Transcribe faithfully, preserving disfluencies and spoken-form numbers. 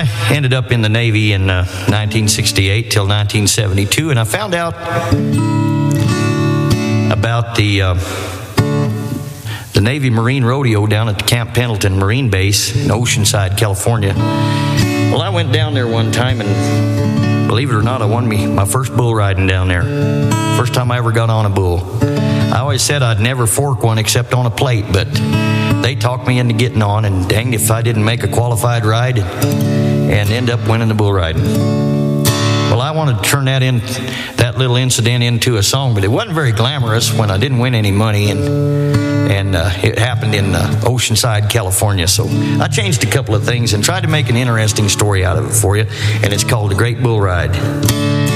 ended up in the Navy in uh, nineteen sixty-eight till nineteen seventy-two, and I found out about the uh, the Navy Marine Rodeo down at the Camp Pendleton Marine Base in Oceanside, California. Well, I went down there one time, and believe it or not, I won me my first bull riding down there. First time I ever got on a bull. I always said I'd never fork one except on a plate, but they talked me into getting on, and dang if I didn't make a qualified ride and end up winning the bull riding. Well, I wanted to turn that in, that little incident into a song, but it wasn't very glamorous when I didn't win any money, and and uh, it happened in uh, Oceanside, California. So I changed a couple of things and tried to make an interesting story out of it for you, and it's called The Great Bull Ride.